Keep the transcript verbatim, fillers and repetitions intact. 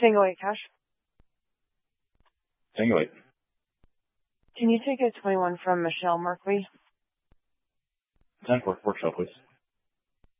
Tango eight cash. Tango eight. Can you take a twenty-one from Michelle Markley? ten four, workshop, please.